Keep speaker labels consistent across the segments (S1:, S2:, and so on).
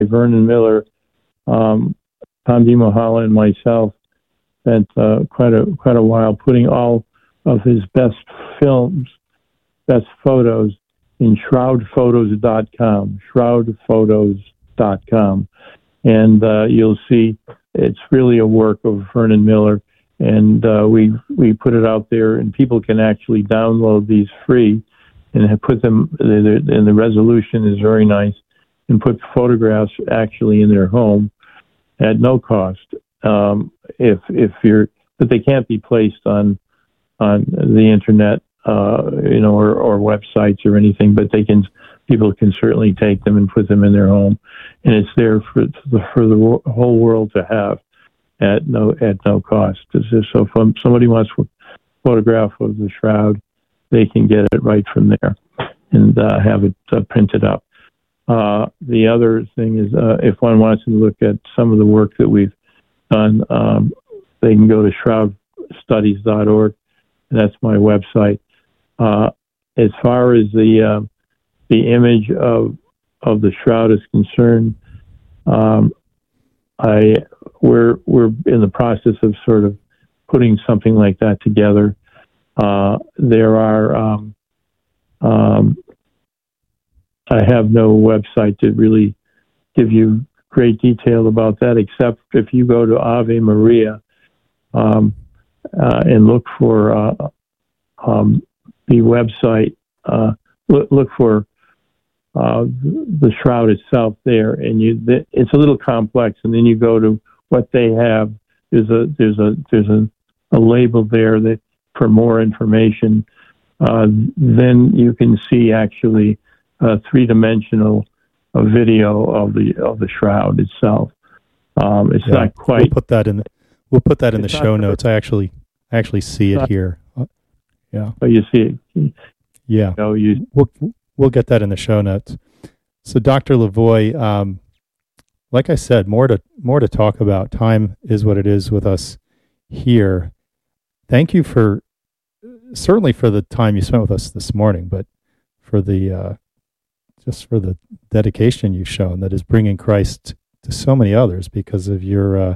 S1: Vernon Miller, Tom DiMohala, and myself spent quite a while putting all of his best photos in shroudphotos.com, shroudphotos.com. And you'll see it's really a work of Vernon Miller. And we put it out there, and people can actually download these free and have put them, and the resolution is very nice, and put photographs actually in their home at no cost. But they can't be placed on the internet, or websites or anything. But people can certainly take them and put them in their home, and it's there for the whole world to have at no cost. So if somebody wants a photograph of the shroud, they can get it right from there and have it printed up. The other thing is, if one wants to look at some of the work that we've done, they can go to shroudstudies.org, and that's my website. As far as the image of the shroud is concerned, we're in the process of sort of putting something like that together. There are I have no website to really give you great detail about that, except if you go to Ave Maria and look for the website, look for the shroud itself there, and it's a little complex. And then you go to what they have. There's a label there that for more information. Then you can see actually a three-dimensional video of the shroud itself. It's not quite.
S2: We'll put that in the show notes. I actually see it here. Yeah.
S1: Oh, you see it.
S2: Yeah. We'll get that in the show notes. So, Dr. Lavoie, like I said, more to talk about. Time is what it is with us here. Thank you certainly for the time you spent with us this morning, but for the just for the dedication you've shown that is bringing Christ to so many others because of your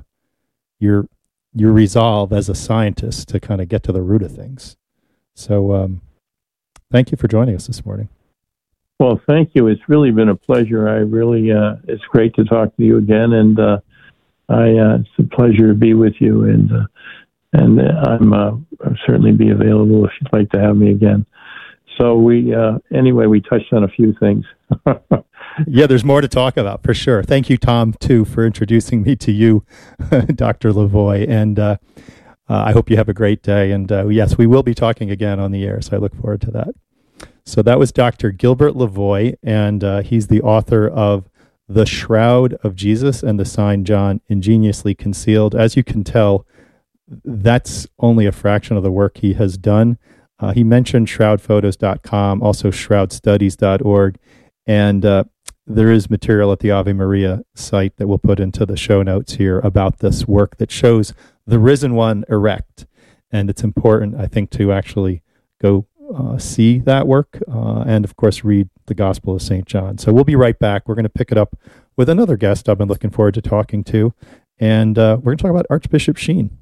S2: resolve as a scientist to kind of get to the root of things. So thank you for joining us this morning.
S1: Well, thank you. It's really been a pleasure. It's great to talk to you again, and it's a pleasure to be with you, and I'll certainly be available if you'd like to have me again. So we touched on a few things.
S2: Yeah, there's more to talk about for sure. Thank you, Tom, too, for introducing me to you, Dr. Lavoie, and I hope you have a great day. And yes, we will be talking again on the air, so I look forward to that. So that was Dr. Gilbert Lavoie, and he's the author of The Shroud of Jesus and the Sign John Ingeniously Concealed. As you can tell, that's only a fraction of the work he has done. He mentioned shroudphotos.com, also shroudstudies.org, and there is material at the Ave Maria site that we'll put into the show notes here about this work that shows the risen one erect. And it's important, I think, to actually go see that work and, of course, read the Gospel of St. John. So we'll be right back. We're going to pick it up with another guest I've been looking forward to talking to, and we're going to talk about Archbishop Sheen.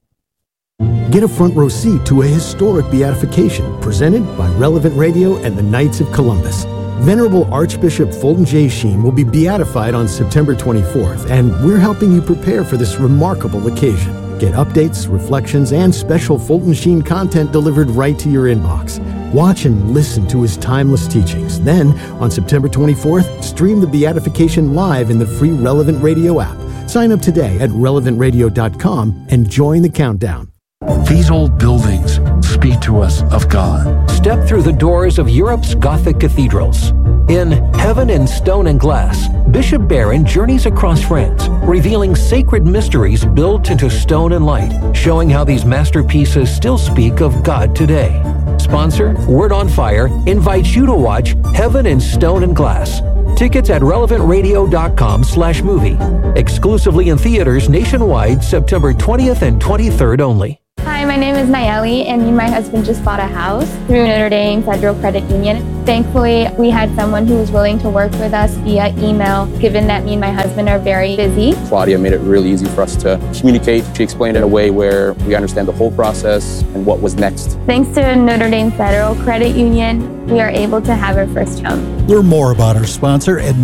S3: Get a front row seat to a historic beatification presented by Relevant Radio and the Knights of Columbus. Venerable Archbishop Fulton J. Sheen will be beatified on September 24th, and we're helping you prepare for this remarkable occasion. Get updates, reflections, and special Fulton Sheen content delivered right to your inbox. Watch and listen to his timeless teachings. Then, on September 24th, stream the beatification live in the free Relevant Radio app. Sign up today at relevantradio.com and join the countdown.
S4: These old buildings speak to us of God.
S5: Step through the doors of Europe's Gothic cathedrals. In Heaven in Stone and Glass, Bishop Barron journeys across France, revealing sacred mysteries built into stone and light, showing how these masterpieces still speak of God today. Sponsor, Word on Fire, invites you to watch Heaven in Stone and Glass. Tickets at relevantradio.com/movie. Exclusively in theaters nationwide, September 20th and 23rd only.
S6: Hi, Hi, my name is Nayeli, and me and my husband just bought a house through Notre Dame Federal Credit Union. Thankfully, we had someone who was willing to work with us via email, given that me and my husband are very busy.
S7: Claudia made it really easy for us to communicate. She explained it in a way where we understand the whole process and what was next.
S6: Thanks to Notre Dame Federal Credit Union, we are able to have our first home.
S8: Learn more about our sponsor at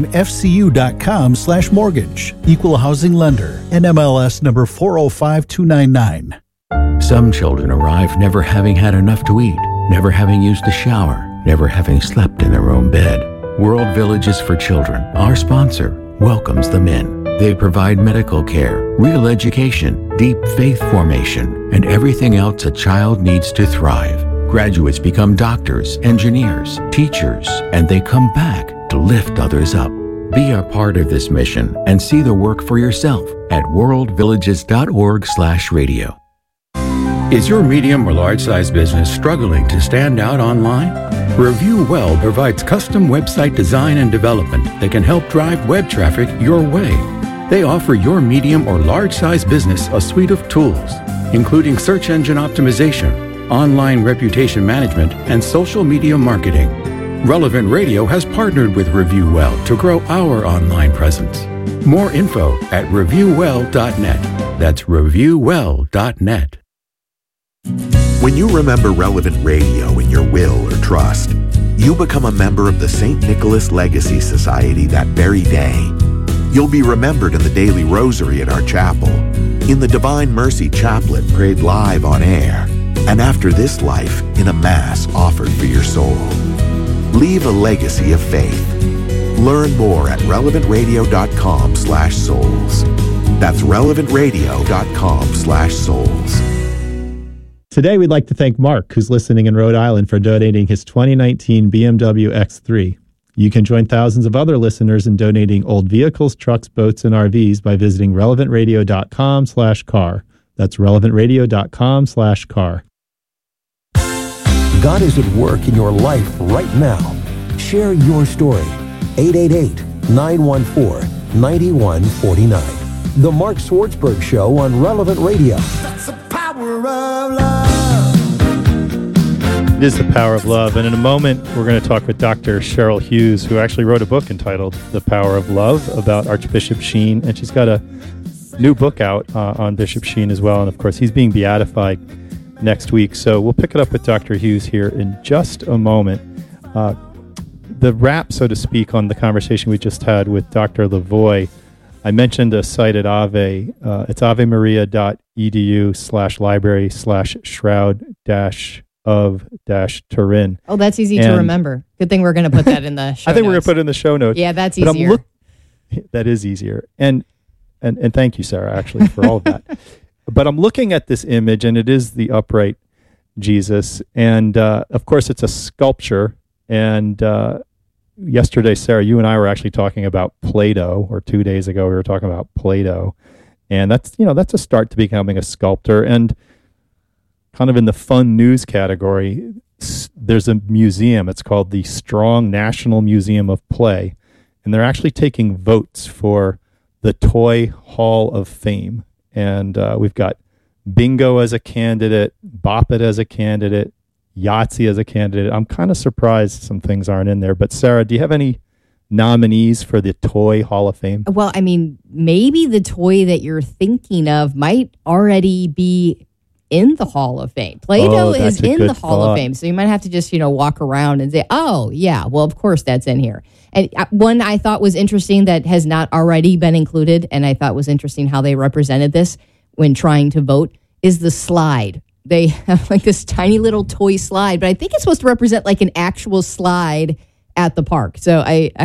S8: NotreDameFCU.com/mortgage. Equal housing lender. NMLS number 405299.
S9: Some children arrive never having had enough to eat, never having used a shower, never having slept in their own bed. World Villages for Children, our sponsor, welcomes them in. They provide medical care, real education, deep faith formation, and everything else a child needs to thrive. Graduates become doctors, engineers, teachers, and they come back to lift others up. Be a part of this mission and see the work for yourself at worldvillages.org/radio.
S10: Is your medium or large size business struggling to stand out online? Review Well provides custom website design and development that can help drive web traffic your way. They offer your medium or large size business a suite of tools, including search engine optimization, online reputation management, and social media marketing. Relevant Radio has partnered with Review Well to grow our online presence. More info at reviewwell.net. That's reviewwell.net.
S11: When you remember Relevant Radio in your will or trust, you become a member of the St. Nicholas Legacy Society that very day. You'll be remembered in the daily rosary at our chapel, in the Divine Mercy Chaplet prayed live on air, and after this life in a Mass offered for your soul. Leave a legacy of faith. Learn more at relevantradio.com/souls. That's relevantradio.com/souls.
S2: Today, we'd like to thank Mark, who's listening in Rhode Island, for donating his 2019 BMW X3. You can join thousands of other listeners in donating old vehicles, trucks, boats, and RVs by visiting relevantradio.com/car. That's relevantradio.com/car.
S5: God is at work in your life right now. Share your story. 888-914-9149. The Mark Swartzberg Show on Relevant Radio.
S2: That's the power of love. It is the power of love. And in a moment, we're going to talk with Dr. Cheryl Hughes, who actually wrote a book entitled The Power of Love about Archbishop Sheen. And she's got a new book out on Bishop Sheen as well. And of course, he's being beatified next week. So we'll pick it up with Dr. Hughes here in just a moment. The wrap, so to speak, on the conversation we just had with Dr. Lavoie, I mentioned a site at Ave. It's avemaria.edu/library/shroud-of-Turin.
S12: Oh, that's easy to remember. Good thing we're going to put that in the show
S2: I think
S12: notes.
S2: we're going to put it in the show notes.
S12: Yeah, that's easier.
S2: That is easier. And thank you, Sarah, actually, for all of that. But I'm looking at this image, and it is the upright Jesus. And, of course, it's a sculpture. And yesterday, Sarah, you and I were actually talking about Play-Doh, or 2 days ago we were talking about Play-Doh. And that's a start to becoming a sculptor. And kind of in the fun news category, there's a museum. It's called the Strong National Museum of Play. And they're actually taking votes for the Toy Hall of Fame. And we've got Bingo as a candidate, Bop It as a candidate, Yahtzee as a candidate. I'm kind of surprised some things aren't in there. But Sarah, do you have any nominees for the Toy Hall of Fame?
S12: Well, I mean, maybe the toy that you're thinking of might already be in the Hall of Fame. Play-Doh is in the Hall of Fame. So you might have to just, walk around and say, oh, yeah, well, of course that's in here. And one I thought was interesting that has not already been included, and I thought was interesting how they represented this when trying to vote, is the slide. They have like this tiny little toy slide, but I think it's supposed to represent like an actual slide at the park. So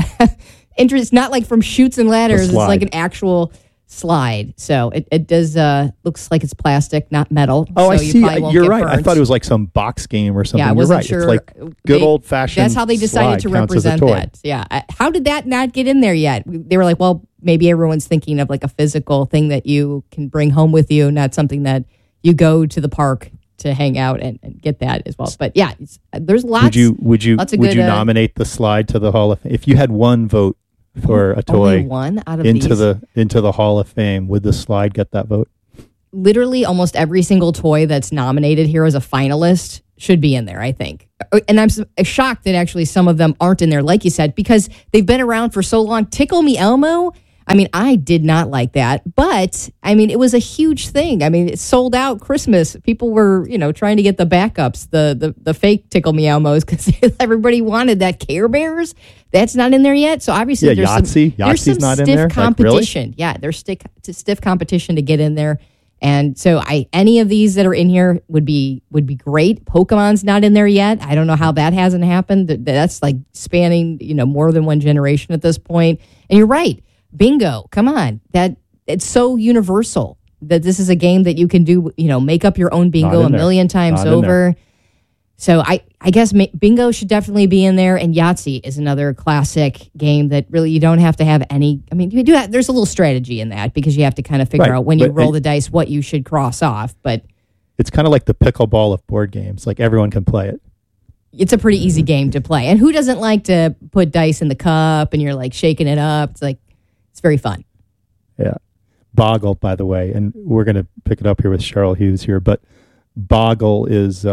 S12: it's not like from Chutes and Ladders. It's like an actual slide. So it does looks like it's plastic, not metal.
S2: Oh,
S12: so
S2: I see. You're right.
S12: Burnt.
S2: I thought it was like some box game or something.
S12: Yeah, I wasn't
S2: You're right.
S12: sure.
S2: It's like good old fashioned.
S12: That's how they decided to represent that. Yeah. How did that not get in there yet? They were like, well, maybe everyone's thinking of like a physical thing that you can bring home with you, not something that you go to the park to hang out and get that as well. But yeah, there's lots.
S2: Would you nominate the slide to the Hall of Fame if you had one vote for a toy?
S12: Only one out of
S2: into the Hall of Fame? Would the slide get that vote?
S12: literally almost every single toy that's nominated here as a finalist should be in there, I think. And I'm shocked that actually some of them aren't in there, like you said, because they've been around for so long. Tickle Me Elmo, I mean, I did not like that, but I mean, it was a huge thing. I mean, it sold out Christmas. People were, trying to get the backups, the fake Tickle Me Elmos, because everybody wanted that. Care Bears, that's not in there yet. So obviously, there's some
S2: not
S12: stiff
S2: in there?
S12: competition.
S2: Like, really?
S12: Yeah, there's stiff competition to get in there. And so any of these that are in here would be great. Pokemon's not in there yet. I don't know how that hasn't happened. That's like spanning, more than one generation at this point. And you're right. Bingo, come on. It's so universal that this is a game that you can do, make up your own bingo a million times over. So I guess bingo should definitely be in there, and Yahtzee is another classic game that really you don't have to have any. I mean, you do have, there's a little strategy in that because you have to kind of figure out when you roll the dice what you should cross off. But
S2: it's kind of like the pickleball of board games. Like everyone can play it.
S12: It's a pretty easy game to play, and who doesn't like to put dice in the cup and you're like shaking it up? It's like it's very fun.
S2: Yeah. Boggle, by the way, and we're going to pick it up here with Cheryl Hughes here, but Boggle is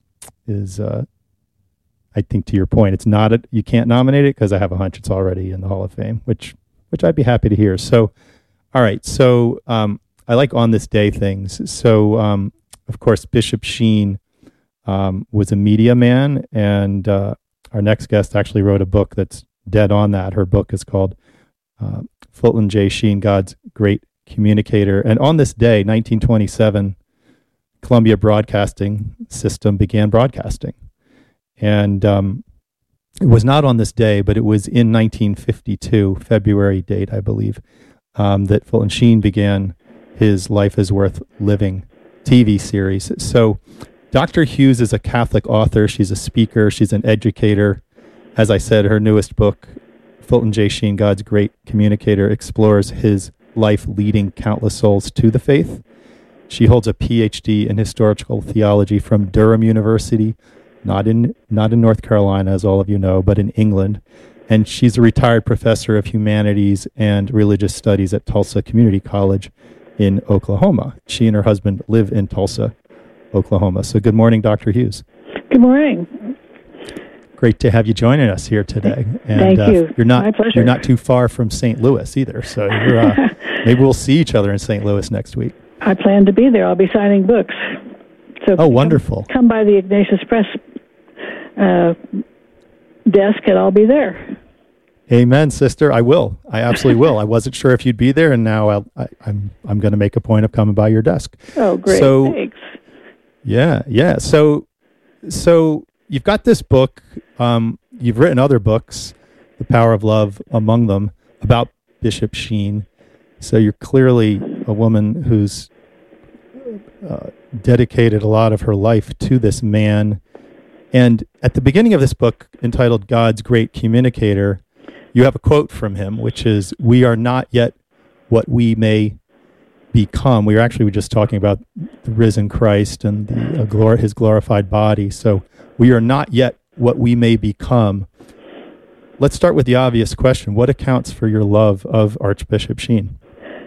S2: I think to your point, it's not you can't nominate it because I have a hunch it's already in the Hall of Fame, which I'd be happy to hear. So, all right. So I like on this day things. So of course, Bishop Sheen was a media man, and our next guest actually wrote a book that's dead on that. Her book is called Fulton J. Sheen, God's Great Communicator. And on this day, 1927, Columbia Broadcasting System began broadcasting. And it was not on this day, but it was in 1952, February date, I believe, that Fulton Sheen began his Life is Worth Living TV series. So Dr. Hughes is a Catholic author. She's a speaker. She's an educator. As I said, her newest book, Fulton J. Sheen, God's Great Communicator, explores his life leading countless souls to the faith. She holds a PhD in historical theology from Durham University, not in North Carolina, as all of you know, but in England. And she's a retired professor of humanities and religious studies at Tulsa Community College in Oklahoma. She and her husband live in Tulsa, Oklahoma. So good morning, Dr. Hughes.
S13: Good morning.
S2: Great to have you joining us here today.
S13: And, Thank you.
S2: My pleasure. You're not too far from St. Louis either, so maybe we'll see each other in St. Louis next week.
S13: I plan to be there. I'll be signing books. So
S2: wonderful.
S13: Come by the Ignatius Press desk, and I'll be there.
S2: Amen, sister. I will. I absolutely will. I wasn't sure if you'd be there, and now I'm going to make a point of coming by your desk.
S13: Oh, great! Thanks.
S2: Yeah. So you've got this book. You've written other books, The Power of Love among them, about Bishop Sheen. So you're clearly a woman who's dedicated a lot of her life to this man. And at the beginning of this book, entitled God's Great Communicator, you have a quote from him, which is, "We are not yet what we may become." We were just talking about the risen Christ and his glorified body. So we are not yet what we may become. Let's start with the obvious question. What accounts for your love of Archbishop Sheen?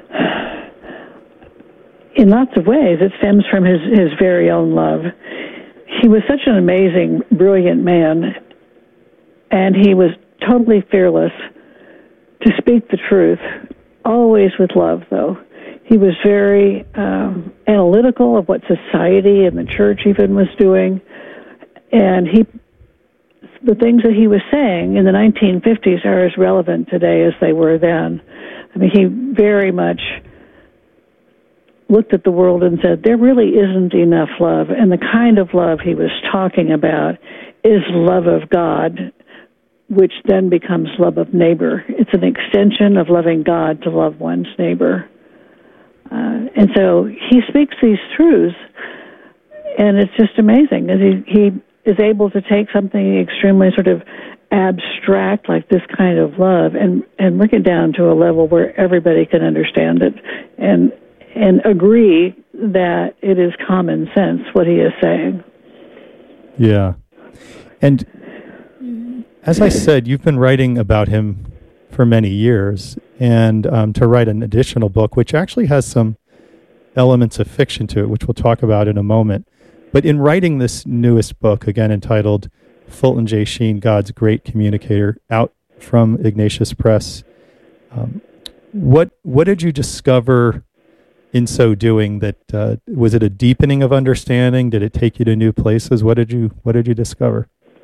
S13: In lots of ways, it stems from his very own love. He was such an amazing, brilliant man, and he was totally fearless to speak the truth, always with love, though. He was very analytical of what society and the church even was doing, and the things that he was saying in the 1950s are as relevant today as they were then. I mean, he very much looked at the world and said, there really isn't enough love. And the kind of love he was talking about is love of God, which then becomes love of neighbor. It's an extension of loving God to love one's neighbor. And so he speaks these truths, and it's just amazing. He is able to take something extremely sort of abstract like this kind of love and bring it down to a level where everybody can understand it and agree that it is common sense what he is saying.
S2: Yeah. And as I said, you've been writing about him for many years, and to write an additional book, which actually has some elements of fiction to it, which we'll talk about in a moment. But in writing this newest book, again entitled Fulton J. Sheen, God's Great Communicator, out from Ignatius Press, what did you discover in so doing? That was it a deepening of understanding? Did it take you to new places? What did you discover?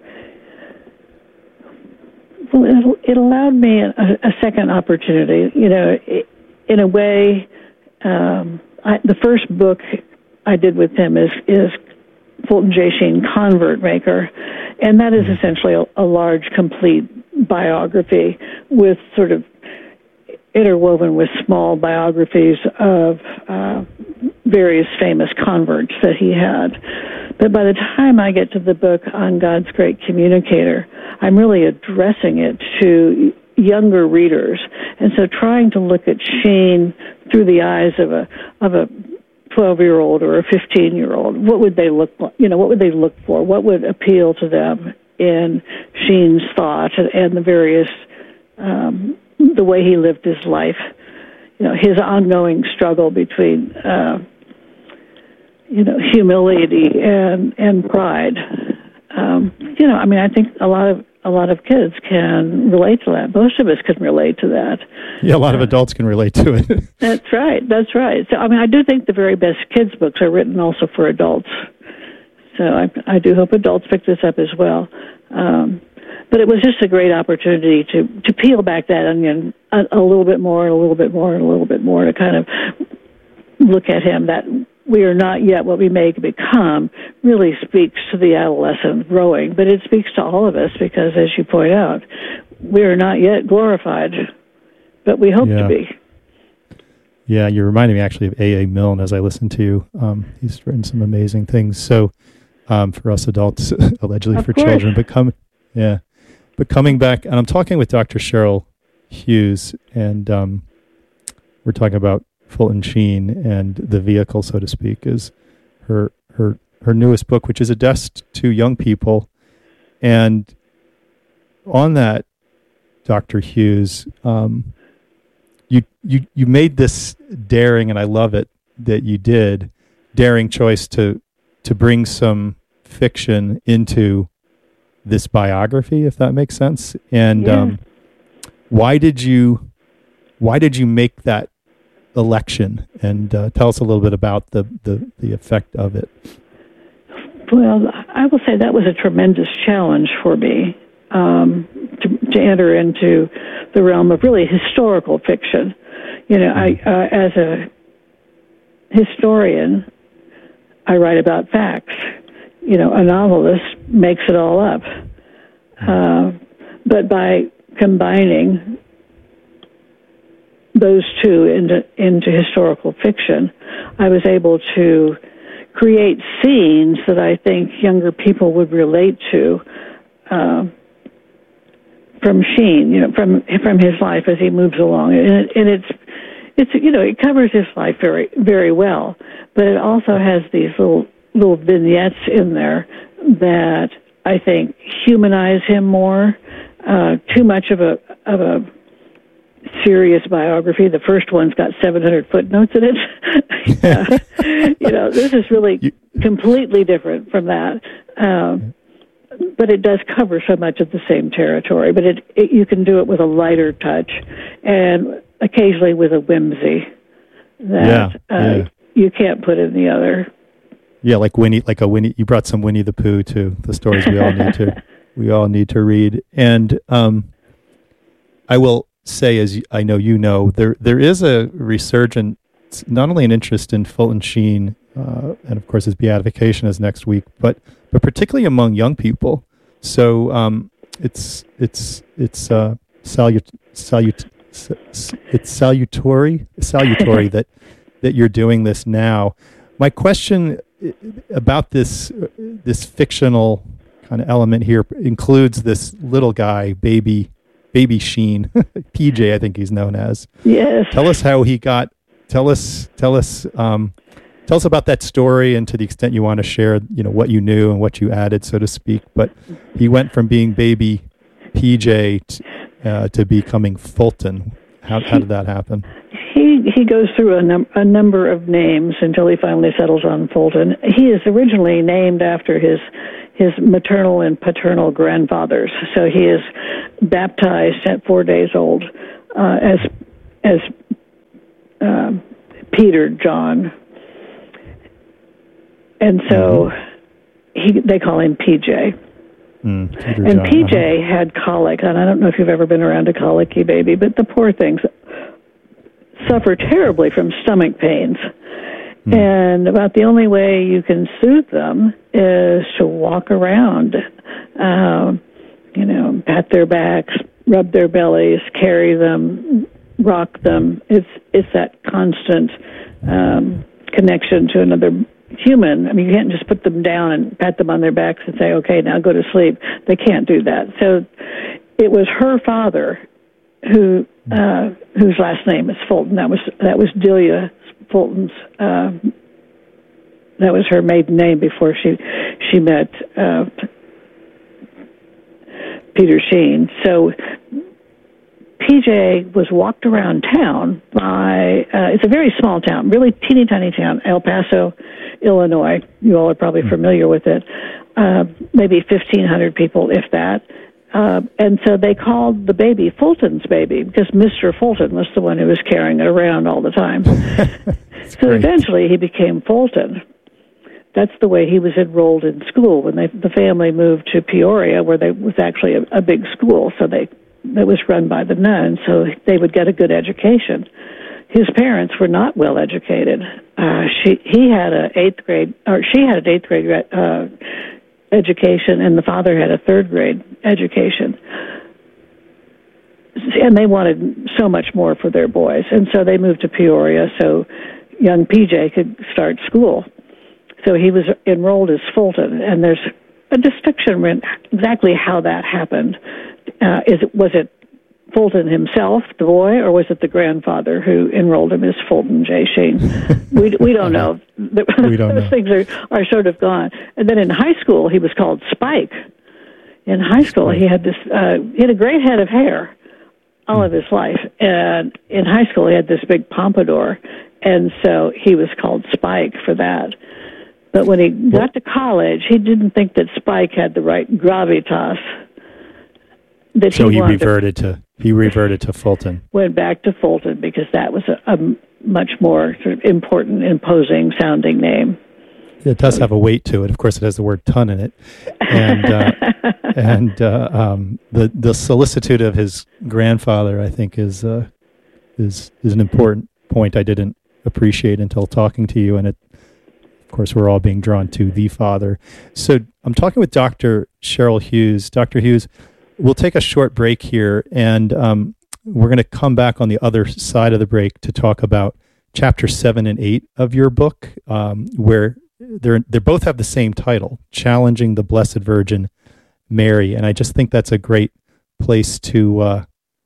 S13: Well, it allowed me a second opportunity. In a way, the first book I did with him is Fulton J. Sheen, Convert Maker, and that is essentially a large, complete biography with sort of interwoven with small biographies of various famous converts that he had. But by the time I get to the book on God's Great Communicator, I'm really addressing it to younger readers, and so trying to look at Sheen through the eyes of a 12-year-old or a 15-year-old. What would they look like? What would they look for? What would appeal to them in Sheen's thought and the various the way he lived his life? His ongoing struggle between humility and pride. I think a lot of kids can relate to that. Most of us can relate to that.
S2: Yeah, a lot of adults can relate to it.
S13: That's right. So, I do think the very best kids' books are written also for adults. So I do hope adults pick this up as well. But it was just a great opportunity to peel back that onion a little bit more, and a little bit more, and a little bit more, to kind of look at him. That we are not yet what we may become really speaks to the adolescent growing, but it speaks to all of us because, as you point out, we are not yet glorified, but we hope to be.
S2: Yeah, you're reminding me actually of A.A. Milne as I listen to you. He's written some amazing things. So for us adults, allegedly for children, but coming back, and I'm talking with Dr. Cheryl Hughes, and we're talking about Fulton Sheen, and the vehicle, so to speak, is her newest book, which is addressed to young people. And on that, Dr. Hughes, you made this daring, and I love it that you did, daring choice to bring some fiction into this biography, if that makes sense. And why did you make that election? And tell us a little bit about the effect of it.
S13: Well, I will say that was a tremendous challenge for me to enter into the realm of really historical fiction. I as a historian, I write about facts. A novelist makes it all up. But by combining those two into historical fiction, I was able to create scenes that I think younger people would relate to from Sheen, from his life as he moves along, and it's it covers his life very, very well, but it also has these little vignettes in there that I think humanize him more. Too much of a serious biography. The first one's got 700 footnotes in it. This is really completely different from that. But it does cover so much of the same territory. But you can do it with a lighter touch and occasionally with a whimsy that you can't put in the other.
S2: Yeah, like a Winnie. You brought some Winnie the Pooh to the stories we all need to read. And I will say, as I know you know, there is a resurgence, not only an interest in Fulton Sheen, and of course his beatification is next week, but particularly among young people. So it's salutary that you're doing this now. My question about this fictional kind of element here includes this little guy, baby Sheen, PJ, I think he's known as.
S13: Yes.
S2: Tell us how he got. Tell us about that story, and to the extent you want to share, what you knew and what you added, so to speak. But he went from being baby PJ to becoming Fulton. How did that happen?
S13: he goes through a number of names until he finally settles on Fulton. He is originally named after his maternal and paternal grandfathers. So he is baptized at 4 days old as Peter John, and so they call him PJ. And PJ had colic, and I don't know if you've ever been around a colicky baby, but the poor things suffer terribly from stomach pains. And about the only way you can soothe them is to walk around, pat their backs, rub their bellies, carry them, rock them. It's that constant connection to another human. I mean, you can't just put them down and pat them on their backs and say, okay, now go to sleep. They can't do that. So it was her father whose last name is Fulton. That was Delia Fulton's. That was her maiden name before she met Peter Sheen. So PJ was walked around town by, it's a very small town, really teeny tiny town, El Paso, Illinois. You all are probably familiar with it. Maybe 1,500 people, if that. And so they called the baby Fulton's baby because Mr. Fulton was the one who was carrying it around all the time. So eventually he became Fulton. That's the way he was enrolled in school when the family moved to Peoria, where there was actually a big school. So that was run by the nuns, so they would get a good education. His parents were not well educated. She had an eighth grade education, and the father had a third grade education. And they wanted so much more for their boys, and so they moved to Peoria so young PJ could start school. So he was enrolled as Fulton, and there's a distinction in exactly how that happened. Was it Fulton himself, the boy, or was it the grandfather who enrolled him as Fulton J. Sheen? We don't know. Those things are sort of gone. And then in high school, he was called Spike. In high school, he had he had a great head of hair all of his life, and in high school he had this big pompadour, and so he was called Spike for that. But when he got to college, he didn't think that Spike had the right gravitas.
S2: So he reverted to Fulton.
S13: Went back to Fulton because that was a much more sort of important, imposing sounding name.
S2: It does have a weight to it. Of course, it has the word ton in it, and the solicitude of his grandfather, I think, is an important point I didn't appreciate until talking to you. And of course, we're all being drawn to the father. So I'm talking with Dr. Cheryl Hughes. Dr. Hughes, we'll take a short break here, and we're going to come back on the other side of the break to talk about chapter 7 and 8 of your book, where they both have the same title, Challenging the Blessed Virgin Mary. And I just think that's a great place to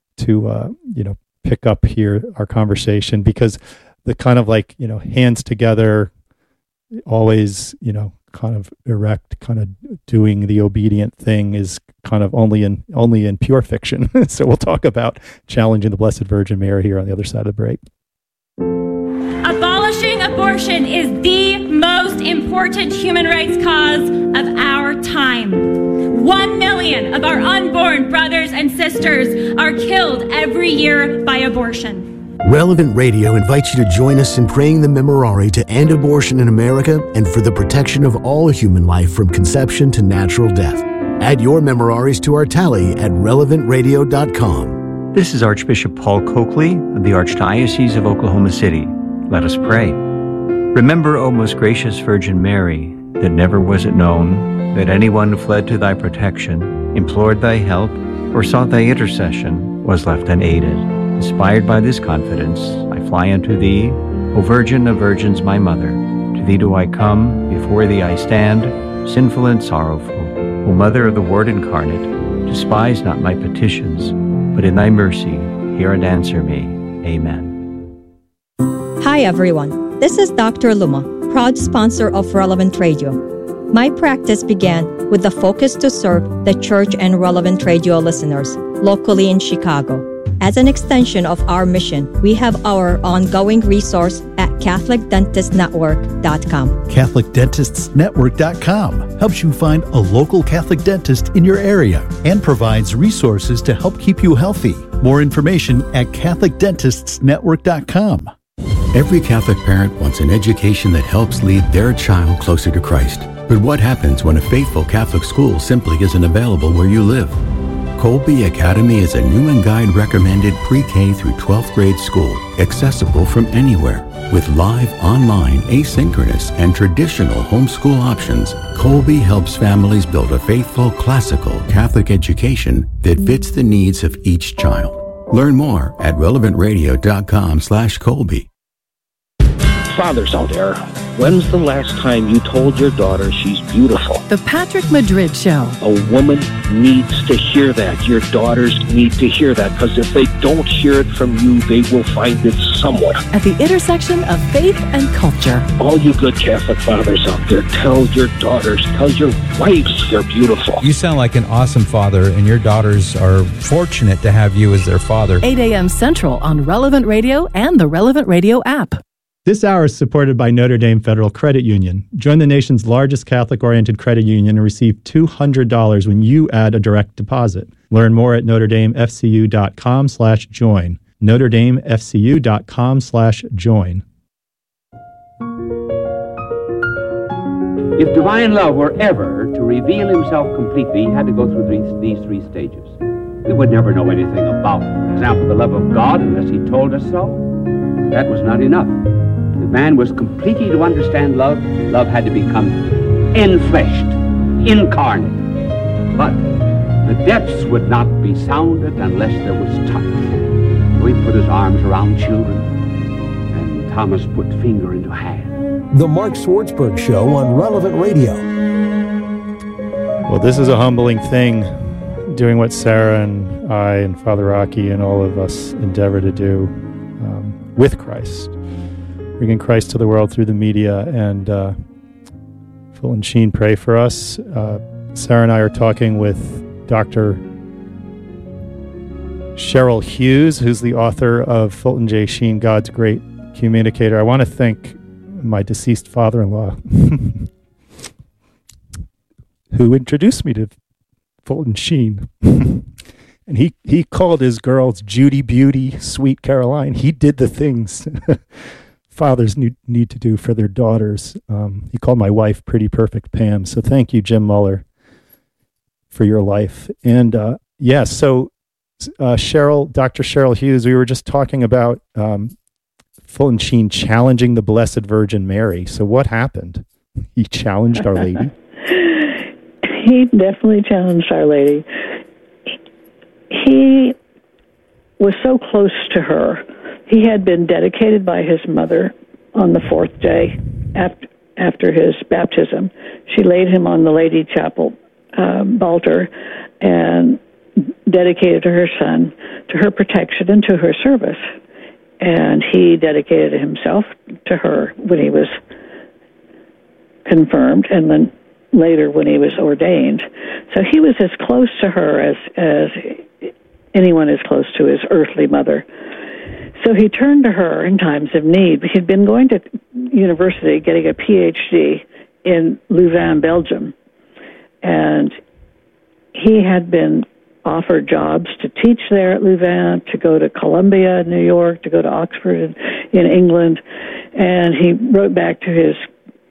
S2: pick up here our conversation, because the kind of hands together, always, kind of erect, kind of doing the obedient thing is kind of only in pure fiction. So we'll talk about Challenging the Blessed Virgin Mary here on the other side of the break.
S14: Abolishing abortion is the most important human rights cause of our time. 1 million of our unborn brothers and sisters are killed every year by abortion.
S3: Relevant Radio invites you to join us in praying the Memorare to end abortion in America and for the protection of all human life from conception to natural death. Add your Memoraries to our tally at relevantradio.com.
S15: This is Archbishop Paul Coakley of the Archdiocese of Oklahoma City. Let us pray. Remember, O most gracious Virgin Mary, that never was it known that anyone who fled to thy protection, implored thy help, or sought thy intercession was left unaided. Inspired by this confidence, I fly unto thee, O Virgin of Virgins, my Mother. To thee do I come, before thee I stand, sinful and sorrowful. O Mother of the Word incarnate, despise not my petitions, but in thy mercy hear and answer me. Amen.
S16: Hi everyone, this is Dr. Luma, proud sponsor of Relevant Radio. My practice began with the focus to serve the church and Relevant Radio listeners locally in Chicago. As an extension of our mission, we have our ongoing resource at CatholicDentistNetwork.com.
S8: CatholicDentistsNetwork.com helps you find a local Catholic dentist in your area and provides resources to help keep you healthy. More information at CatholicDentistsNetwork.com.
S10: Every Catholic parent wants an education that helps lead their child closer to Christ. But what happens when a faithful Catholic school simply isn't available where you live? Colby Academy is a Newman Guide recommended pre-K through 12th grade school, accessible from anywhere. With live, online, asynchronous, and traditional homeschool options, Colby helps families build a faithful, classical Catholic education that fits the needs of each child. Learn more at relevantradio.com/Colby.
S17: Fathers out there, when's the last time you told your daughter she's beautiful?
S18: The Patrick Madrid Show.
S17: A woman needs to hear that. Your daughters need to hear that, because if they don't hear it from you, they will find it somewhere.
S18: At the intersection of faith and culture.
S17: All you good Catholic fathers out there, tell your daughters, tell your wives they're beautiful.
S19: You sound like an awesome father, and your daughters are fortunate to have you as their father.
S18: 8 a.m. Central on Relevant Radio and the Relevant Radio app.
S2: This hour is supported by Notre Dame Federal Credit Union. Join the nation's largest Catholic-oriented credit union and receive $200 when you add a direct deposit. Learn more at NotreDameFCU.com/join. NotreDameFCU.com/join.
S20: If divine love were ever to reveal himself completely, he had to go through these three stages. We would never know anything about, for example, the love of God unless he told us so. That was not enough. If man was completely to understand love, love had to become enfleshed, incarnate. But the depths would not be sounded unless there was touch. So he put his arms around children, and Thomas put finger into hand.
S21: The Mark Swartzberg Show on Relevant Radio.
S2: Well, this is a humbling thing, doing what Sarah and I and Father Rocky and all of us endeavor to do with Christ, bringing Christ to the world through the media. And Fulton Sheen, pray for us. Sarah and I are talking with Dr. Cheryl Hughes, who's the author of Fulton J. Sheen, God's Great Communicator. I want to thank my deceased father-in-law who introduced me to Fulton Sheen. And he called his girls Judy Beauty, Sweet Caroline. He did the things fathers need to do for their daughters. He called my wife Pretty Perfect Pam. So thank you, Jim Muller, for your life. And so Dr. Cheryl Hughes, we were just talking about Fulton Sheen challenging the Blessed Virgin Mary. So what happened? He challenged Our Lady?
S13: He definitely challenged Our Lady. He was so close to her. He had been dedicated by his mother on the fourth day after his baptism. She laid him on the Lady Chapel altar and dedicated to her son, to her protection and to her service. And he dedicated himself to her when he was confirmed, and then later when he was ordained. So he was as close to her as anyone is close to his earthly mother. So he turned to her in times of need. He'd been going to university, getting a PhD in Louvain, Belgium, and he had been offered jobs to teach there at Louvain, to go to Columbia, New York, to go to Oxford in England. And he wrote back to his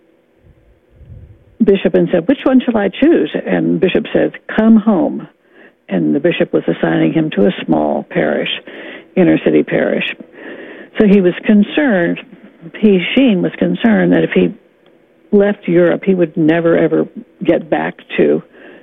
S13: bishop and said, "Which one shall I choose?" And the bishop said, "Come home." And the bishop was assigning him to a small parish, inner city parish. So he was concerned, Sheen was concerned that if he left Europe, he would never, ever get back to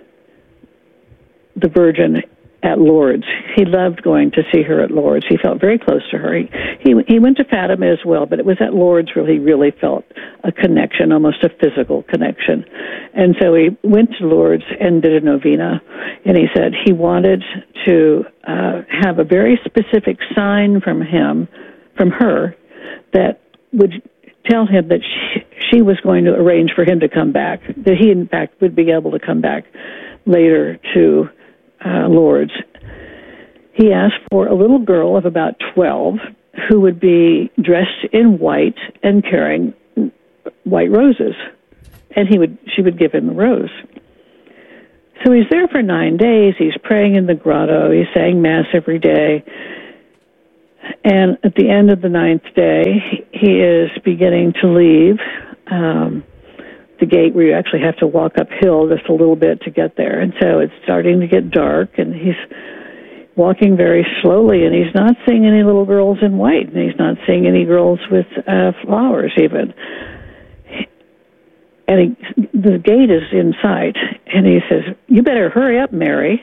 S13: the Virgin at Lourdes. He loved going to see her at Lourdes. He felt very close to her. He went to Fatima as well, but it was at Lourdes where he really felt a connection, almost a physical connection. And so he went to Lourdes and did a novena, and he said he wanted to have a very specific sign from her, that would tell him that she was going to arrange for him to come back, that he, in fact, would be able to come back later to Lourdes. he asked for a little girl of about 12 who would be dressed in white and carrying white roses. And she would give him a rose. So he's there for 9 days. He's praying in the grotto. He's saying Mass every day. And at the end of the 9th day, he is beginning to leave the gate where you actually have to walk uphill just a little bit to get there. And so it's starting to get dark, and he's walking very slowly, and he's not seeing any little girls in white, and he's not seeing any girls with flowers even. And the gate is in sight, and he says, "You better hurry up, Mary."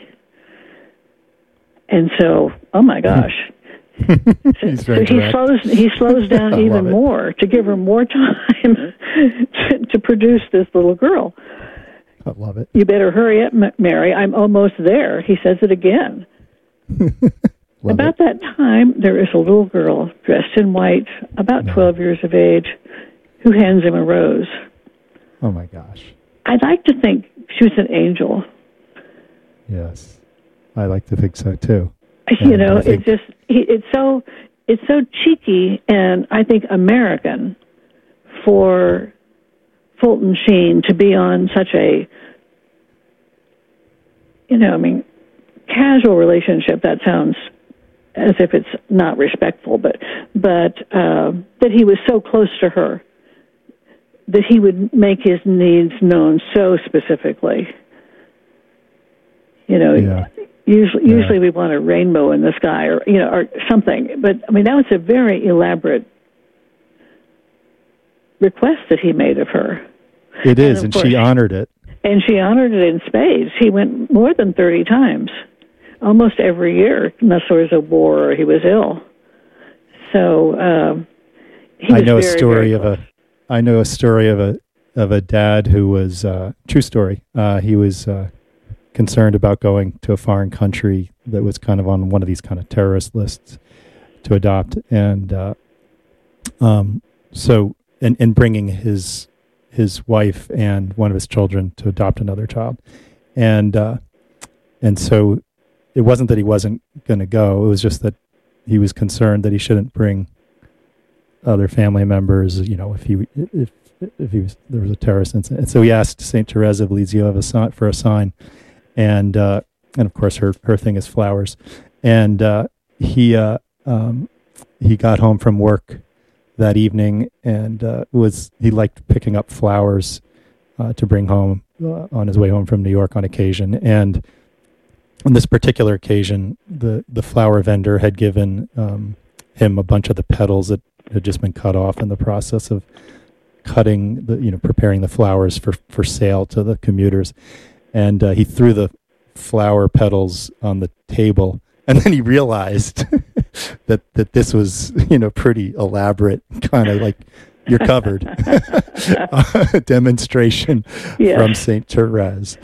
S13: And so, oh my gosh.
S2: He
S13: slows down even more to give her more time to produce this little girl.
S2: I love it.
S13: "You better hurry up, Mary. I'm almost there." He says it again. About that time, there is a little girl dressed in white, about 12 years of age, who hands him a rose.
S2: Oh my gosh.
S13: I'd like to think she was an angel.
S2: Yes. I like to think so too.
S13: You know, it's so cheeky and I think American for Fulton Sheen to be on such a, casual relationship. That sounds as if it's not respectful, but that he was so close to her, that he would make his needs known so specifically. Usually we want a rainbow in the sky or something. But, that was a very elaborate request that he made of her.
S2: It is, and she honored it.
S13: And she honored it in spades. He went more than 30 times, almost every year, unless there was a war or he was ill. So he was
S2: I know a story of a dad who was true story. He was concerned about going to a foreign country that was kind of on one of these kind of terrorist lists to adopt, and bringing his wife and one of his children to adopt another child, and so it wasn't that he wasn't going to go. It was just that he was concerned that he shouldn't bring other family members. If there was a terrorist incident, and so he asked Saint Teresa of Lisieux for a sign. And of course her thing is flowers, and he got home from work that evening, and he liked picking up flowers to bring home on his way home from New York on occasion. And on this particular occasion, the flower vendor had given him a bunch of the petals that had just been cut off in the process of cutting preparing the flowers for sale to the commuters. And he threw the flower petals on the table, and then he realized that this was, pretty elaborate, kind of like you're covered demonstration from Saint Therese.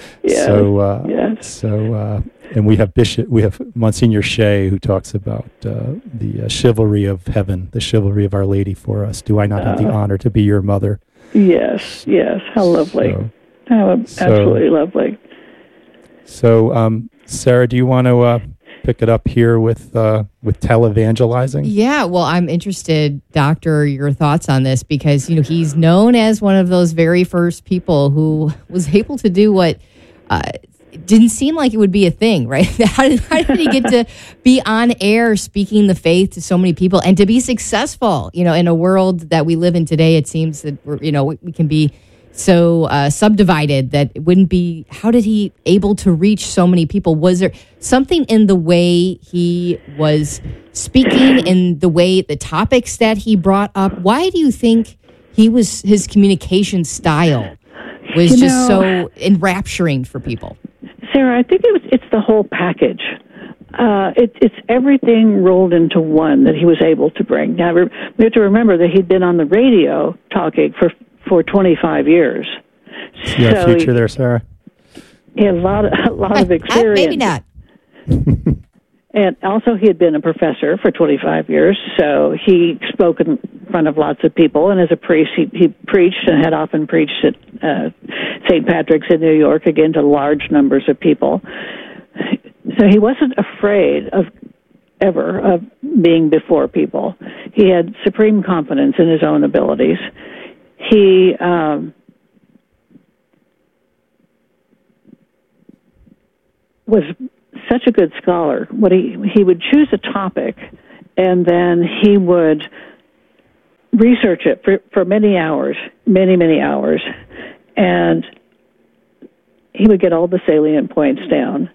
S2: And we have Monsignor Shea, who talks about the chivalry of heaven, the chivalry of Our Lady for us. Do I not have the honor to be your mother?
S13: Yes. How lovely. Absolutely lovely.
S2: So, Sarah, do you want to pick it up here with televangelizing?
S12: Yeah, well, I'm interested, Doctor, your thoughts on this, because he's known as one of those very first people who was able to do what didn't seem like it would be a thing, right? How did he get to be on air speaking the faith to so many people and to be successful? In a world that we live in today, it seems that we can be so subdivided that it wouldn't be. How did he able to reach so many people? Was there something in the way he was speaking, in the way the topics that he brought up? Why do you think his communication style was just so enrapturing for people?
S13: Sarah, I think it's the whole package. It's everything rolled into one that he was able to bring. Now, we have to remember that he'd been on the radio talking for 25 years.
S2: You have a future there, Sarah?
S13: He had a lot of experience.
S12: Maybe not.
S13: And also he had been a professor for 25 years, so he spoke in front of lots of people. And as a priest, he preached and had often preached at St. Patrick's in New York, again, to large numbers of people. So he wasn't afraid of ever of being before people. He had supreme confidence in his own abilities. He was such a good scholar. He would choose a topic, and then he would research it for many hours, many hours, and he would get all the salient points down.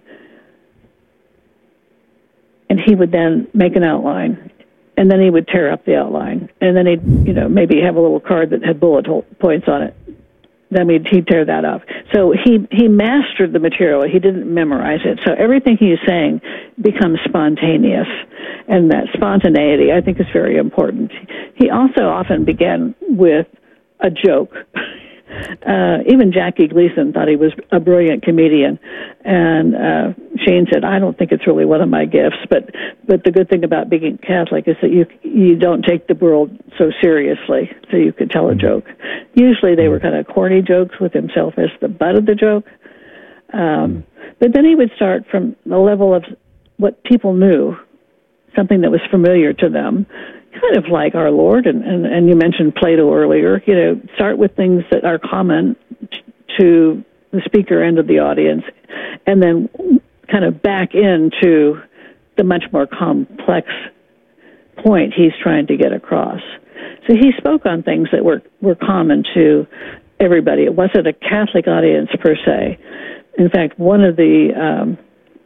S13: And he would then make an outline, and then he would tear up the outline, and then he'd, maybe have a little card that had bullet points on it. Then he'd tear that up. So he mastered the material. He didn't memorize it. So everything he's saying becomes spontaneous, and that spontaneity, I think, is very important. He also often began with a joke. Even Jackie Gleason thought he was a brilliant comedian, and Shane said, "I don't think it's really one of my gifts, but the good thing about being Catholic is that you don't take the world so seriously, so you could tell a joke." Usually they were kind of corny jokes with himself as the butt of the joke, but then he would start from the level of what people knew, something that was familiar to them. Kind of like our Lord, and you mentioned Plato earlier. Start with things that are common to the speaker end of the audience, and then kind of back into the much more complex point he's trying to get across. So he spoke on things that were common to everybody. It wasn't a Catholic audience per se. In fact, one of the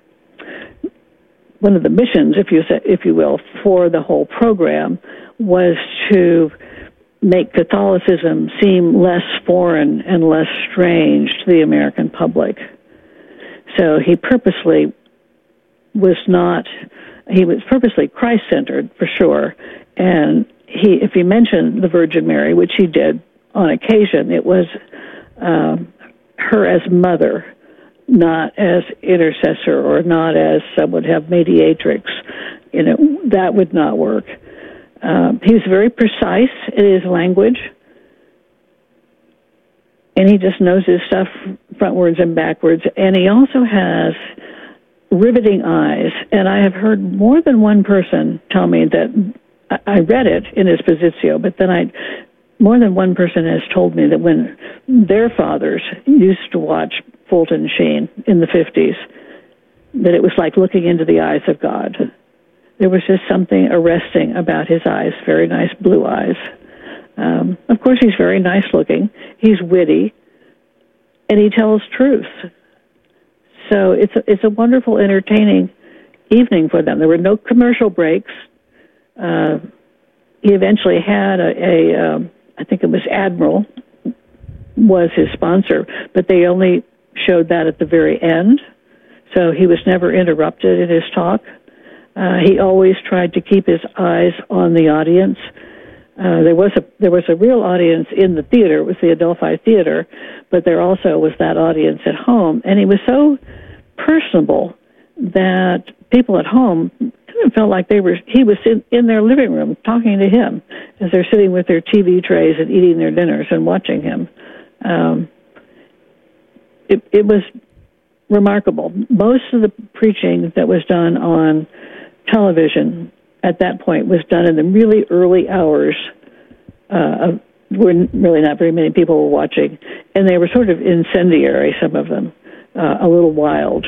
S13: missions, if you will, for the whole program was to make Catholicism seem less foreign and less strange to the American public. So he was purposely Christ-centered for sure. And if he mentioned the Virgin Mary, which he did on occasion, it was her as mother, not as intercessor or not as some would have mediatrix. That would not work. He was very precise in his language, and he just knows his stuff frontwards and backwards. And he also has riveting eyes. And I have heard more than one person tell me that I read it in his Positio, but then more than one person has told me that when their fathers used to watch Fulton Sheen in the 50s, that it was like looking into the eyes of God. There was just something arresting about his eyes, very nice blue eyes. Of course, he's very nice looking. He's witty, and he tells truth. So it's a wonderful, entertaining evening for them. There were no commercial breaks. He eventually had I think it was Admiral, was his sponsor, but they only showed that at the very end. So he was never interrupted in his talk. He always tried to keep his eyes on the audience. There was a real audience in the theater. It was the Adelphi Theater, but there also was that audience at home. And he was so personable that people at home kind of felt like he was in their living room talking to him as they're sitting with their TV trays and eating their dinners and watching him. It was remarkable. Most of the preaching that was done on television at that point was done in the really early hours when really not very many people were watching, and they were sort of incendiary, some of them, a little wild.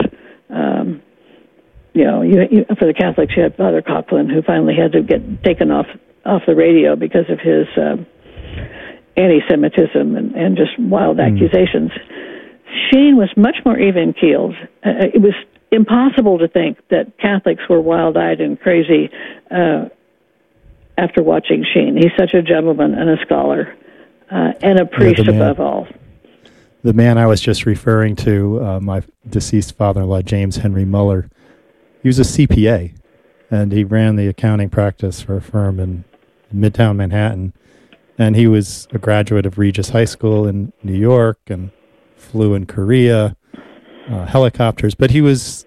S13: For the Catholics, you had Father Coughlin, who finally had to get taken off the radio because of his anti-Semitism and just wild accusations. Sheen was much more even-keeled. It was impossible to think that Catholics were wild-eyed and crazy after watching Sheen. He's such a gentleman and a scholar and a priest above all.
S2: The man I was just referring to, my deceased father-in-law, James Henry Muller, he was a CPA, and he ran the accounting practice for a firm in Midtown Manhattan. And he was a graduate of Regis High School in New York and flew in Korea, helicopters. But he was,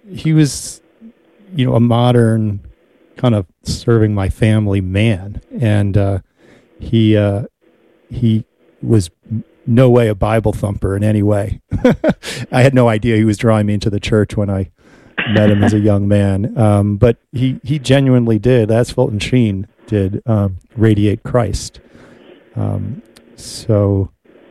S2: a modern kind of serving my family man. And he was no way a Bible thumper in any way. I had no idea he was drawing me into the church when I met him as a young man. But he genuinely did, as Fulton Sheen did, radiate Christ. So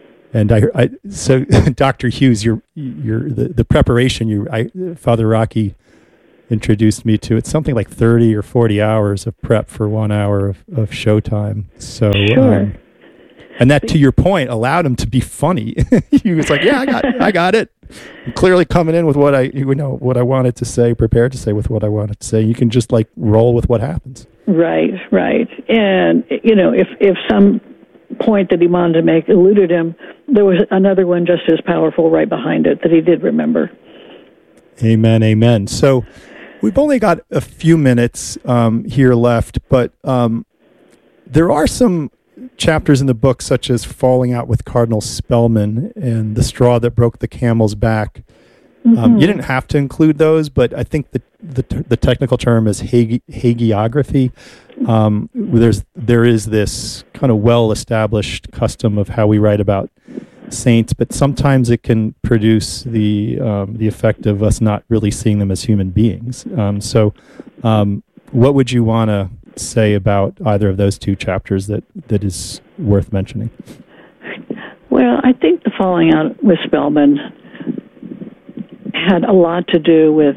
S2: Dr. Hughes, the preparation Father Rocky introduced me to, it's something like 30 or 40 hours of prep for 1 hour of showtime. So,
S13: sure.
S2: And that, to your point, allowed him to be funny. He was like, "Yeah, I got it." I'm clearly coming in with what I wanted to say, prepared to say with what I wanted to say. You can just like roll with what happens.
S13: Right. And if some point that he wanted to make eluded him, there was another one just as powerful right behind it that he did remember.
S2: Amen. So we've only got a few minutes here left, but there are some chapters in the book, such as Falling Out with Cardinal Spellman and The Straw That Broke the Camel's Back. You didn't have to include those, but I think the technical term is hagiography. There is this kind of well-established custom of how we write about saints, but sometimes it can produce the effect of us not really seeing them as human beings. So what would you want to say about either of those two chapters that is worth mentioning?
S13: Well, I think the Falling Out with Spellman had a lot to do with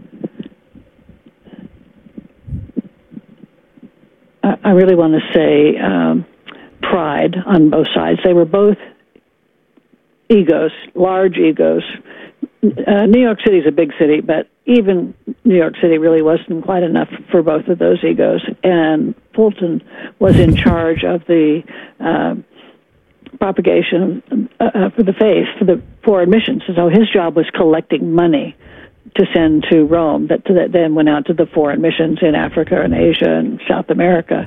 S13: I really want to say pride on both sides. They were both egos, large egos. New York City is a big city, but even New York City really wasn't quite enough for both of those egos. And Fulton was in charge of the propagation for the faith, for the foreign missions. So his job was collecting money to send to Rome that then went out to the foreign missions in Africa and Asia and South America.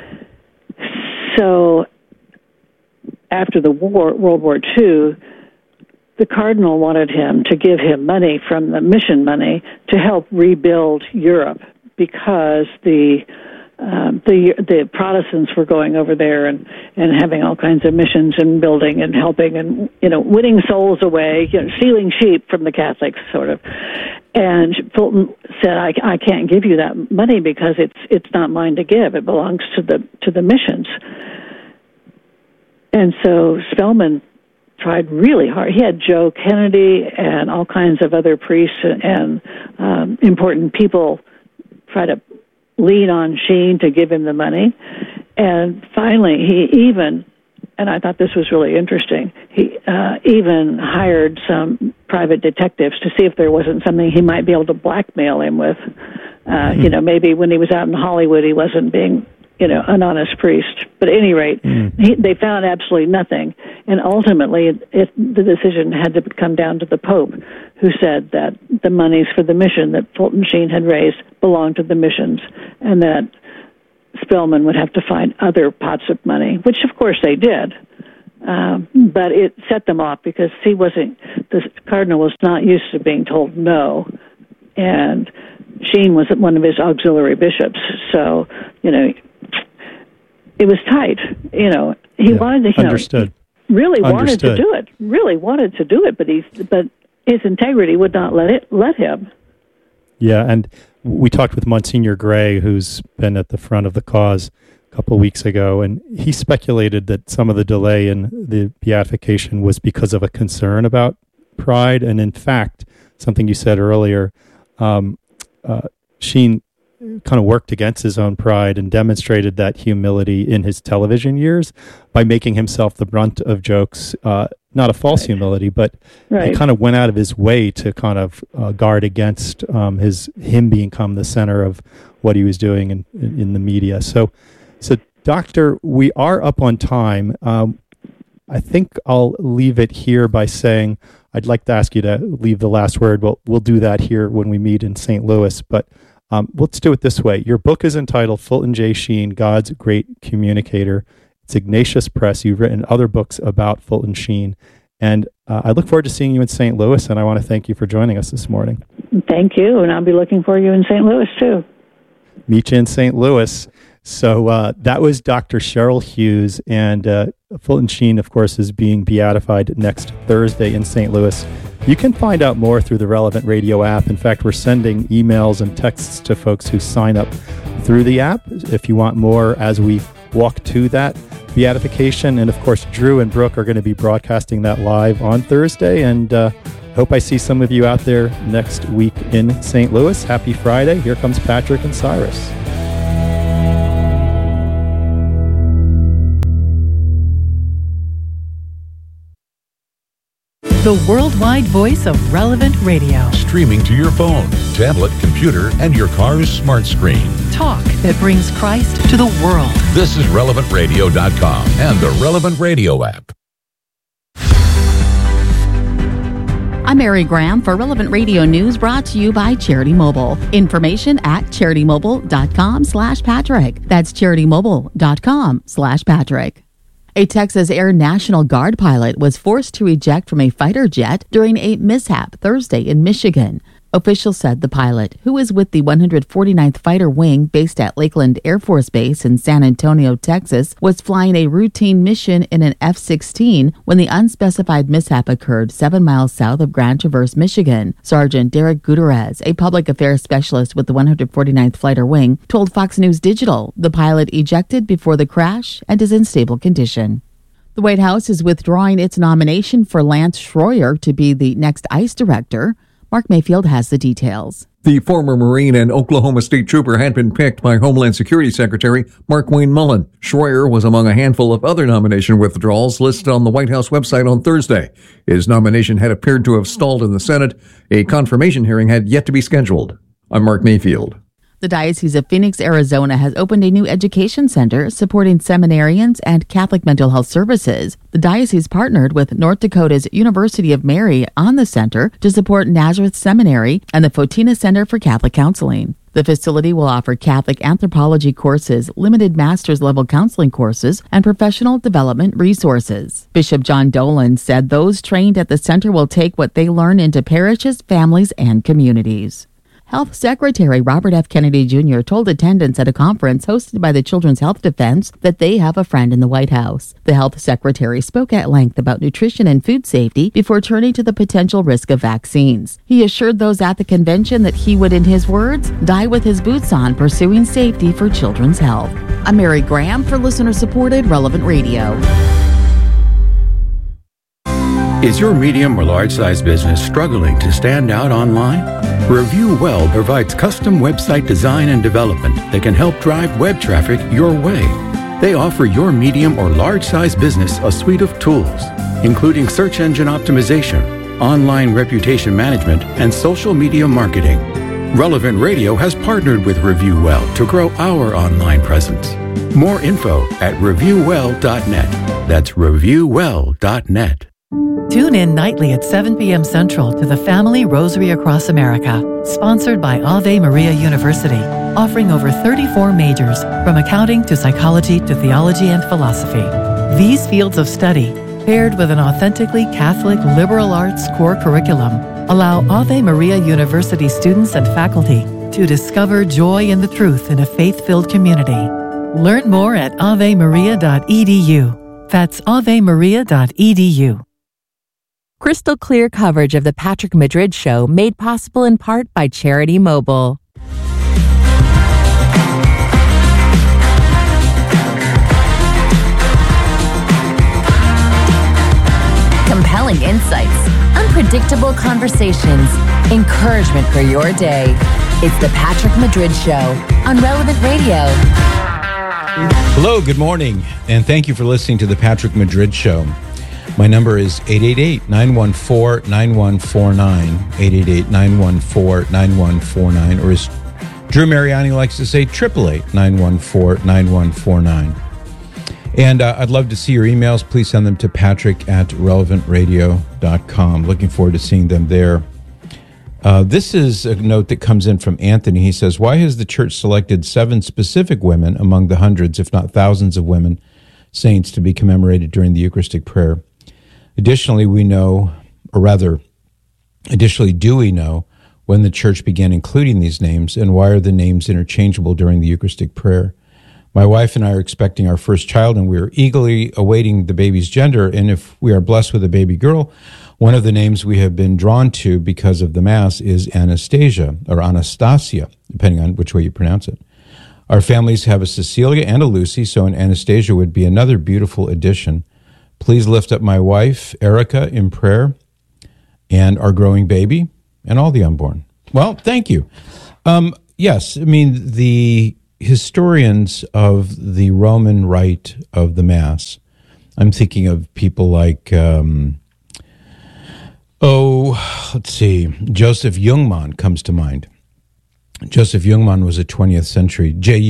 S13: So after the war, World War II, the cardinal wanted him to give him money from the mission money to help rebuild Europe because the Protestants were going over there and having all kinds of missions and building and helping and winning souls away, stealing sheep from the Catholics, sort of. And Fulton said, "I can't give you that money because it's not mine to give. It belongs to the missions." And so Spellman tried really hard. He had Joe Kennedy and all kinds of other priests and important people try to lean on Sheen to give him the money. And finally, he even, and I thought this was really interesting, he even hired some private detectives to see if there wasn't something he might be able to blackmail him with. Maybe when he was out in Hollywood, he wasn't being an honest priest. But at any rate, they found absolutely nothing. And ultimately, the decision had to come down to the Pope, who said that the monies for the mission that Fulton Sheen had raised belonged to the missions, and that Spellman would have to find other pots of money, which of course they did. But it set them off because the cardinal was not used to being told no. And Sheen was one of his auxiliary bishops. So, it was tight. He wanted to,
S2: Understood.
S13: Really wanted to do it, but his integrity would not let him.
S2: Yeah, and we talked with Monsignor Gray, who's been at the front of the cause a couple of weeks ago, and he speculated that some of the delay in the beatification was because of a concern about pride. And in fact, something you said earlier, Sheen kind of worked against his own pride and demonstrated that humility in his television years by making himself the brunt of jokes. Not a false humility, but he kind of went out of his way to kind of guard against him become the center of what he was doing in the media. So, Doctor, we are up on time. I think I'll leave it here by saying I'd like to ask you to leave the last word. We'll do that here when we meet in St. Louis, but let's do it this way. Your book is entitled Fulton J. Sheen, God's Great Communicator. It's Ignatius Press. You've written other books about Fulton Sheen. And I look forward to seeing you in St. Louis, and I want to thank you for joining us this morning.
S13: Thank you, and I'll be looking for you in St. Louis, too.
S2: Meet you in St. Louis. So that was Dr. Cheryl Hughes, and Fulton Sheen, of course, is being beatified next Thursday in St. Louis. You can find out more through the Relevant Radio app. In fact, we're sending emails and texts to folks who sign up through the app if you want more as we walk to that beatification. And of course, Drew and Brooke are going to be broadcasting that live on Thursday. And hope I see some of you out there next week in St. Louis. Happy Friday. Here comes Patrick and Cyrus.
S18: The worldwide voice of Relevant Radio.
S1: Streaming to your phone, tablet, computer, and your car's smart screen.
S18: Talk that brings Christ to the world.
S1: This is RelevantRadio.com and the Relevant Radio app.
S22: I'm Mary Graham for Relevant Radio News, brought to you by Charity Mobile. Information at CharityMobile.com/Patrick. That's CharityMobile.com/Patrick. A Texas Air National Guard pilot was forced to eject from a fighter jet during a mishap Thursday in Michigan. Officials said the pilot, who is with the 149th Fighter Wing based at Lakeland Air Force Base in San Antonio, Texas, was flying a routine mission in an F-16 when the unspecified mishap occurred 7 miles south of Grand Traverse, Michigan. Sergeant Derek Gutierrez, a public affairs specialist with the 149th Fighter Wing, told Fox News Digital the pilot ejected before the crash and is in stable condition. The White House is withdrawing its nomination for Lance Schroyer to be the next ICE director. Mark Mayfield has the details.
S23: The former Marine and Oklahoma State Trooper had been picked by Homeland Security Secretary Markwayne Mullin. Schroyer was among a handful of other nomination withdrawals listed on the White House website on Thursday. His nomination had appeared to have stalled in the Senate. A confirmation hearing had yet to be scheduled. I'm Mark Mayfield.
S22: The Diocese of Phoenix, Arizona has opened a new education center supporting seminarians and Catholic mental health services. The diocese partnered with North Dakota's University of Mary on the center to support Nazareth Seminary and the Fotina Center for Catholic Counseling. The facility will offer Catholic anthropology courses, limited master's level counseling courses, and professional development resources. Bishop John Dolan said those trained at the center will take what they learn into parishes, families, and communities. Health Secretary Robert F. Kennedy Jr. told attendants at a conference hosted by the Children's Health Defense that they have a friend in the White House. The health secretary spoke at length about nutrition and food safety before turning to the potential risk of vaccines. He assured those at the convention that he would, in his words, die with his boots on pursuing safety for children's health. I'm Mary Graham for listener-supported Relevant Radio.
S10: Is your medium or large-size business struggling to stand out online? Review Well provides custom website design and development that can help drive web traffic your way. They offer your medium or large-size business a suite of tools, including search engine optimization, online reputation management, and social media marketing. Relevant Radio has partnered with Review Well to grow our online presence. More info at reviewwell.net. That's reviewwell.net.
S18: Tune in nightly at 7 p.m. Central to the Family Rosary Across America, sponsored by Ave Maria University, offering over 34 majors, from accounting to psychology to theology and philosophy. These fields of study, paired with an authentically Catholic liberal arts core curriculum, allow Ave Maria University students and faculty to discover joy in the truth in a faith-filled community. Learn more at avemaria.edu. That's avemaria.edu.
S24: Crystal clear coverage of the Patrick Madrid Show, made possible in part by Charity Mobile. Compelling insights, unpredictable conversations, encouragement for your day. It's the Patrick Madrid Show on Relevant Radio.
S19: Hello, good morning, and thank you for listening to the Patrick Madrid Show. My number is 888-914-9149, 888-914-9149, or as Drew Mariani likes to say, 888-914-9149. And I'd love to see your emails. Please send them to patrick@relevantradio.com. Looking forward to seeing them there. This is a note that comes in from Anthony. He says, why has the church selected 7 specific women among the hundreds, if not thousands of women, saints to be commemorated during the Eucharistic prayer? Additionally, do we know when the church began including these names, and why are the names interchangeable during the Eucharistic prayer? My wife and I are expecting our first child, and we are eagerly awaiting the baby's gender. And if we are blessed with a baby girl, one of the names we have been drawn to because of the Mass is Anastasia, or Anastasia, depending on which way you pronounce it. Our families have a Cecilia and a Lucy, so an Anastasia would be another beautiful addition. Please lift up my wife, Erica, in prayer, and our growing baby, and all the unborn. Well, thank you. Yes, I mean, the historians of the Roman rite of the Mass, I'm thinking of people like, let's see, Joseph Jungmann comes to mind. Joseph Jungmann was a 20th century,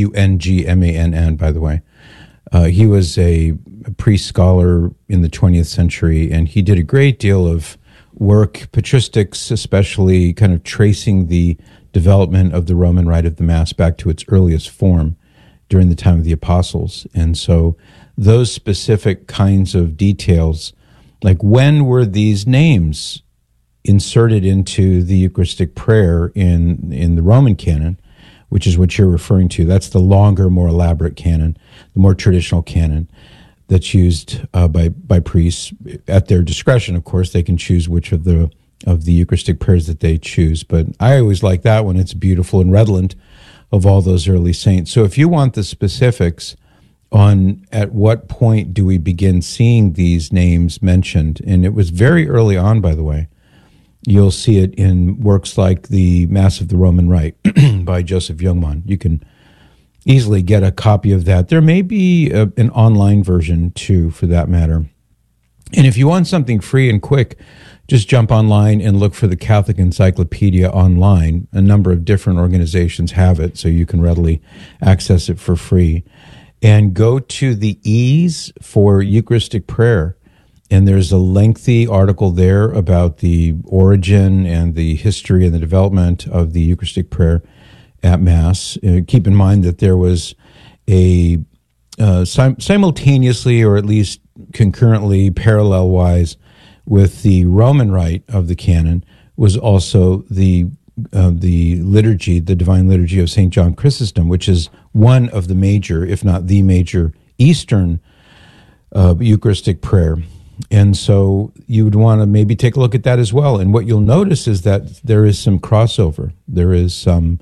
S19: Jungmann, by the way. He was a priest scholar in the 20th century, and he did a great deal of work, patristics especially, kind of tracing the development of the Roman rite of the Mass back to its earliest form during the time of the apostles. And so those specific kinds of details, like when were these names inserted into the Eucharistic prayer in the Roman canon, which is what you're referring to. That's the longer, more elaborate canon, the more traditional canon that's used by priests at their discretion. Of course, they can choose which of the Eucharistic prayers that they choose. But I always like that one. It's beautiful and redolent of all those early saints. So if you want the specifics on at what point do we begin seeing these names mentioned, and it was very early on, by the way. You'll see it in works like the Mass of the Roman Rite by Joseph Jungmann. You can easily get a copy of that. There may be an online version, too, for that matter. And if you want something free and quick, just jump online and look for the Catholic Encyclopedia online. A number of different organizations have it, so you can readily access it for free. And go to the E's for Eucharistic prayer. And there's a lengthy article there about the origin and the history and the development of the Eucharistic prayer at Mass. Keep in mind that there was a simultaneously, or at least concurrently, parallel-wise, with the Roman rite of the canon, was also the liturgy, the Divine Liturgy of St. John Chrysostom, which is one of the major, if not the major, Eastern Eucharistic prayer. And so you would want to maybe take a look at that as well. And what you'll notice is that there is some crossover. There is some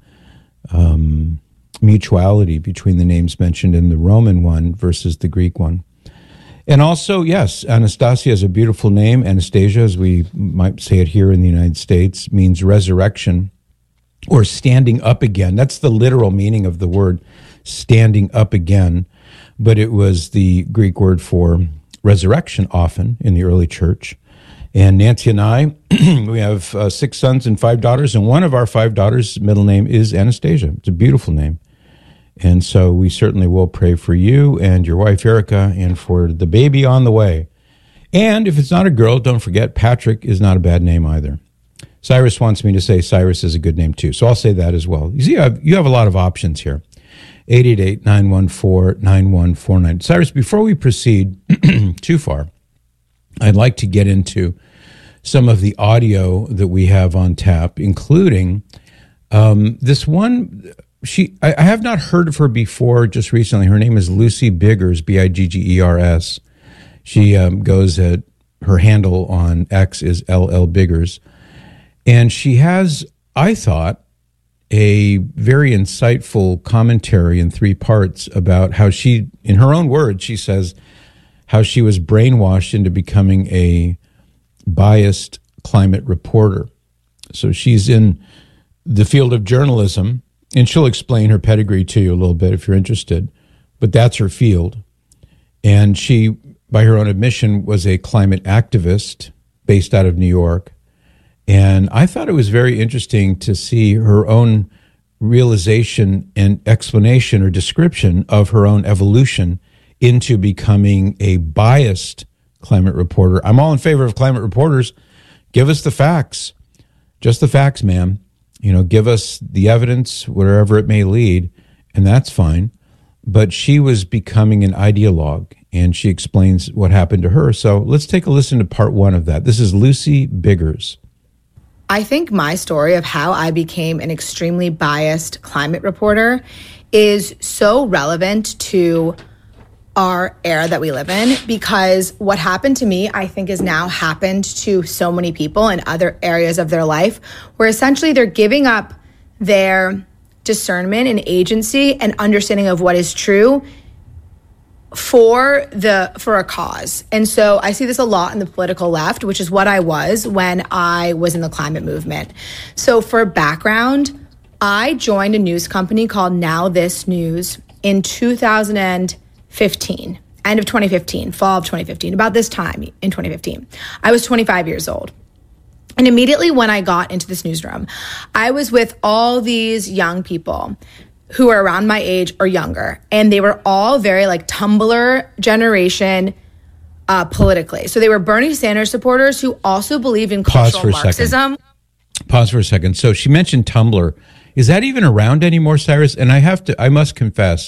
S19: mutuality between the names mentioned in the Roman one versus the Greek one. And also, yes, Anastasia is a beautiful name. Anastasia, as we might say it here in the United States, means resurrection or standing up again. That's the literal meaning of the word, standing up again. But it was the Greek word for resurrection often in the early church. And Nancy and I, we have 6 sons and 5 daughters, and one of our 5 daughters' middle name is Anastasia. It's a beautiful name. And so we certainly will pray for you and your wife, Erica, and for the baby on the way. And if it's not a girl, don't forget, Patrick is not a bad name either. Cyrus wants me to say Cyrus is a good name too, so I'll say that as well. You see, you have a lot of options here. 888-914-9149. Cyrus, before we proceed too far, I'd like to get into some of the audio that we have on tap, including this one. I have not heard of her before, just recently. Her name is Lucy Biggers, Biggers. She goes at, her handle on X is LL Biggers. And she has, I thought, a very insightful commentary in 3 parts about how she, in her own words, she says how she was brainwashed into becoming a biased climate reporter. So she's in the field of journalism, and she'll explain her pedigree to you a little bit if you're interested, but that's her field. And she, by her own admission, was a climate activist based out of New York. And I thought it was very interesting to see her own realization and explanation or description of her own evolution into becoming a biased climate reporter. I'm all in favor of climate reporters. Give us the facts. Just the facts, ma'am. Give us the evidence, wherever it may lead, and that's fine. But she was becoming an ideologue, and she explains what happened to her. So let's take a listen to part 1 of that. This is Lucy Biggers.
S4: I think my story of how I became an extremely biased climate reporter is so relevant to our era that we live in, because what happened to me, I think, has now happened to so many people in other areas of their life, where essentially they're giving up their discernment and agency and understanding of what is true for a cause. And so I see this a lot in the political left, which is what I was when I was in the climate movement. So for background, I joined a news company called Now This News in 2015, end of 2015, fall of 2015, about this time in 2015. I was 25 years old. And immediately when I got into this newsroom, I was with all these young people who are around my age or younger, and they were all very like Tumblr generation politically. So they were Bernie Sanders supporters who also believed in cultural Marxism.
S19: Pause for a second. So she mentioned Tumblr. Is that even around anymore, Cyrus? And I must confess,